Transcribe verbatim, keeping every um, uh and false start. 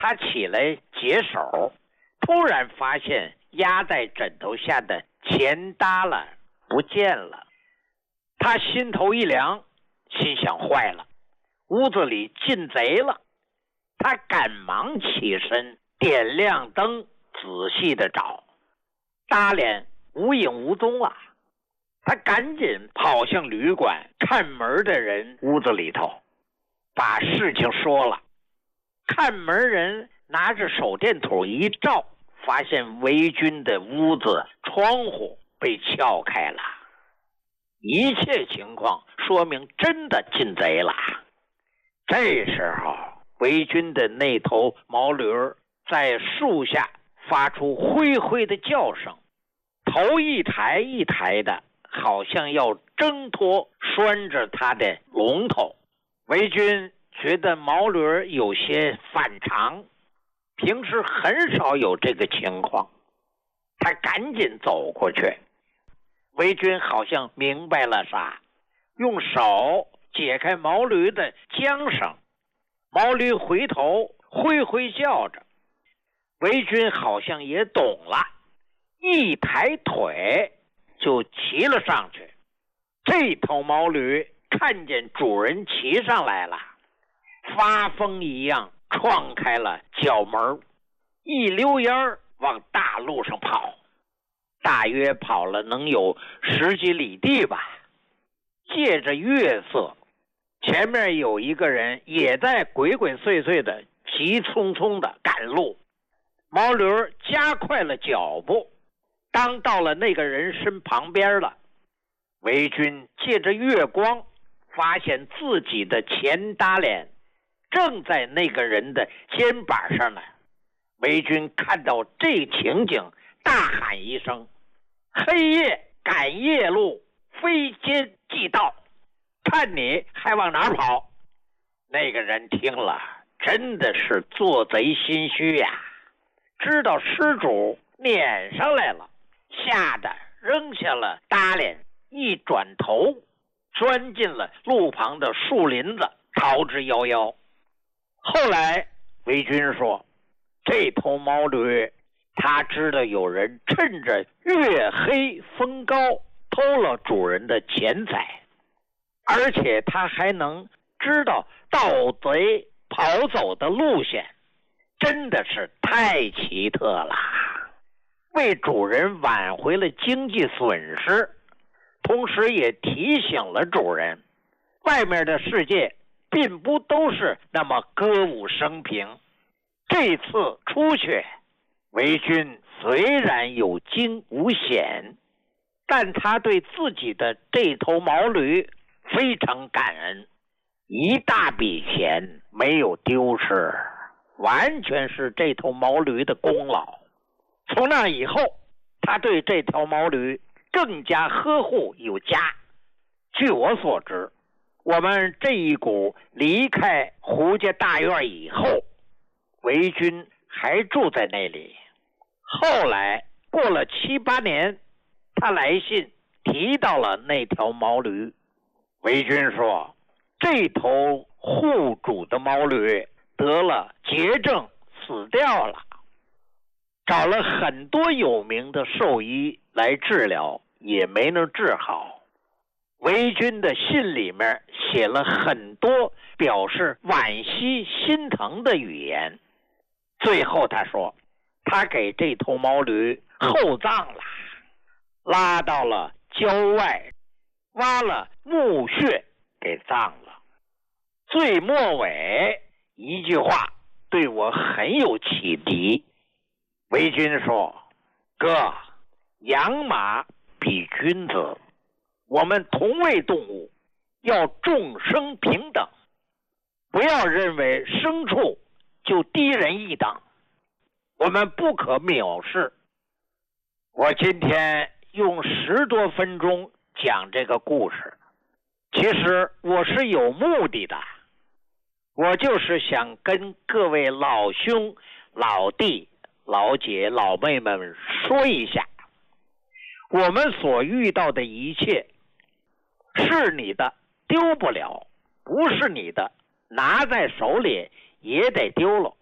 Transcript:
他起来解手，突然发现压在枕头下的钱耷拉不见了。他心头一凉，心想坏了，屋子里进贼了。他赶忙起身，点亮灯，仔细的找，耷脸无影无踪了。他赶紧跑向旅馆，看门的人屋子里头，把事情说了。看门人拿着手电筒一照，发现韦军的屋子窗户被撬开了，一切情况说明真的进贼了。这时候韦军的那头毛驴在树下发出灰灰的叫声，头一抬一抬的，好像要挣脱拴着他的龙头。韦军觉得毛驴有些反常，平时很少有这个情况。他赶紧走过去，韦军好像明白了啥，用手解开毛驴的缰绳，毛驴回头挥挥叫着。韦军好像也懂了，一抬腿就骑了上去。这头毛驴看见主人骑上来了，发疯一样撞开了角门，一溜烟儿往大路上跑，大约跑了能有十几里地吧。借着月色，前面有一个人也在鬼鬼祟祟的急匆匆的赶路。毛驴加快了脚步，当到了那个人身旁边了。韦军借着月光发现自己的钱耷脸正在那个人的肩膀上呢。韦军看到这情景，大喊一声：黑夜赶夜路，非奸即盗，看你还往哪跑！那个人听了真的是做贼心虚呀，知道失主撵上来了，吓得扔下了搭脸，一转头钻进了路旁的树林子，逃之夭夭。后来韦军说，这头毛驴他知道有人趁着月黑风高偷了主人的钱财，而且他还能知道盗贼跑走的路线，真的是太奇特了，为主人挽回了经济损失，同时也提醒了主人，外面的世界并不都是那么歌舞升平。这次出去，韦军虽然有惊无险，但他对自己的这头毛驴非常感恩，一大笔钱没有丢失，完全是这头毛驴的功劳。从那以后，他对这条毛驴更加呵护有加。据我所知，我们这一股离开胡家大院以后，韦军还住在那里。后来过了七八年，他来信提到了那条毛驴。韦军说，这头护主的毛驴得了结症死掉了，找了很多有名的兽医来治疗，也没能治好。韦军的信里面写了很多表示惋惜心疼的语言。最后他说，他给这头毛驴厚葬了，拉到了郊外，挖了墓穴给葬了。最末尾一句话对我很有启迪。韦军说，哥，养马比君子，我们同为动物，要众生平等，不要认为牲畜就低人一等，我们不可藐视。我今天用十多分钟讲这个故事，其实我是有目的的，我就是想跟各位老兄、老弟、老姐、老妹们说一下，我们所遇到的一切，是你的丢不了，不是你的拿在手里也得丢了。